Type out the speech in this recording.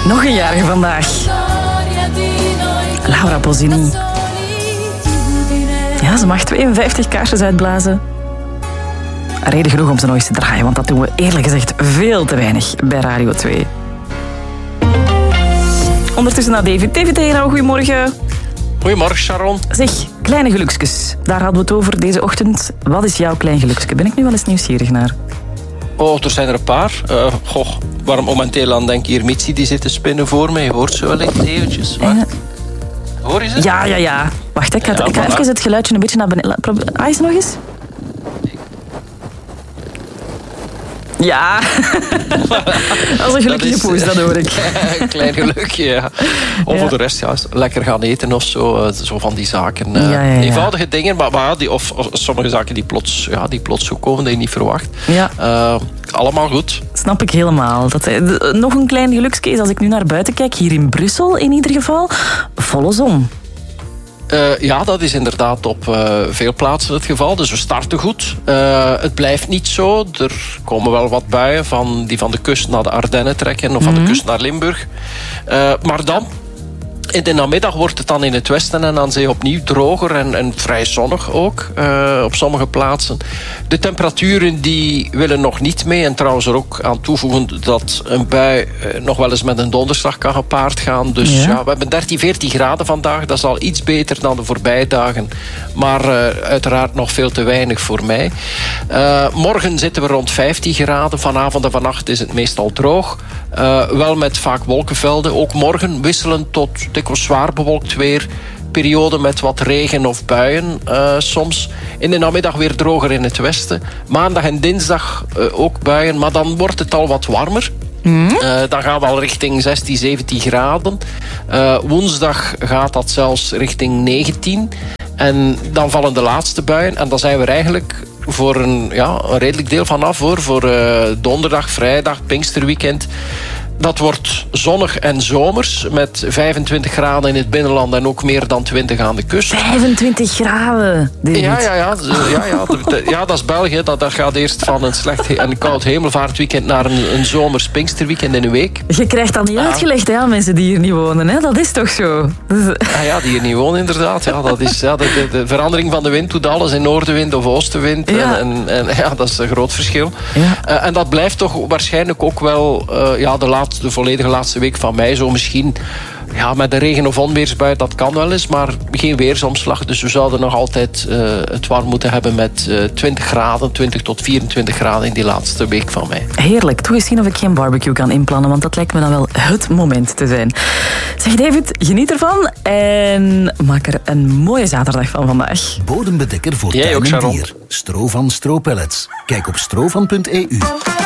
Nog een jarige vandaag. Laura Pausini. Ja, ze mag 52 kaarsjes uitblazen. Reden genoeg om ze nog eens te draaien, want dat doen we eerlijk gezegd veel te weinig bij Radio 2. Ondertussen naar David. David Eira, goedemorgen. Goedemorgen, Sharon. Zeg, kleine geluksjes. Daar hadden we het over deze ochtend. Wat is jouw klein geluksje? Ben ik nu wel eens nieuwsgierig naar? Oh, er zijn er een paar. Waarom momenteel aan denk hier Mitsi die zit te spinnen voor mij. Je hoort zo wellicht eventjes. Hoor je ze? Ja. Wacht, ik ga even het geluidje een beetje naar beneden. Eens nog eens. Ja, dat is een gelukkige poes, dat hoor ik. Een klein gelukje, ja. Of voor de rest, ja, lekker gaan eten of zo. Zo van die zaken. Eenvoudige dingen, maar of sommige zaken die plots zo komen dat je niet verwacht. Ja. Allemaal goed. Snap ik helemaal. Nog een klein geluksje is als ik nu naar buiten kijk, hier in Brussel in ieder geval, volle zon. Ja, dat is inderdaad op veel plaatsen het geval. Dus we starten goed. Het blijft niet zo. Er komen wel wat buien die van de kust naar de Ardennen trekken of van de kust naar Limburg. Maar dan, in de namiddag wordt het dan in het westen en aan zee opnieuw droger en vrij zonnig ook op sommige plaatsen. De temperaturen die willen nog niet mee. En trouwens er ook aan toevoegen dat een bui nog wel eens met een donderslag kan gepaard gaan. Dus we hebben 13, 14 graden vandaag. Dat is al iets beter dan de voorbije dagen. Maar uiteraard nog veel te weinig voor mij. Morgen zitten we rond 15 graden. Vanavond en vannacht is het meestal droog. Wel met vaak wolkenvelden. Ook morgen wisselend tot dikwijls zwaar bewolkt weer. Periode met wat regen of buien soms. In de namiddag weer droger in het westen. Maandag en dinsdag ook buien, maar dan wordt het al wat warmer. Dan gaan we al richting 16, 17 graden. Woensdag gaat dat zelfs richting 19. En dan vallen de laatste buien. En dan zijn we er eigenlijk voor een redelijk deel vanaf voor donderdag, vrijdag, Pinksterweekend. Dat wordt zonnig en zomers met 25 graden in het binnenland en ook meer dan 20 aan de kust. 25 graden, David. Ja, dat is België. Dat gaat eerst van een slecht en koud hemelvaartweekend naar een zomers Pinksterweekend in een week. Je krijgt dan niet uitgelegd aan mensen die hier niet wonen, hè? Dat is toch zo? Ja, die hier niet wonen inderdaad. Ja, dat is, de verandering van de wind doet alles in noordenwind of oostenwind. Ja. En dat is een groot verschil. Ja. En dat blijft toch waarschijnlijk ook wel de volledige laatste week van mei. Zo misschien met een regen- of onweersbui, dat kan wel eens, maar geen weersomslag. Dus we zouden nog altijd het warm moeten hebben met 20 graden, 20 tot 24 graden in die laatste week van mei. Heerlijk. Doe eens zien of ik geen barbecue kan inplannen, want dat lijkt me dan wel het moment te zijn. Zeg David, geniet ervan en maak er een mooie zaterdag van vandaag. Bodembedekker voor tuin en dier. Stro van Stro Pellets. Kijk op strovan.eu.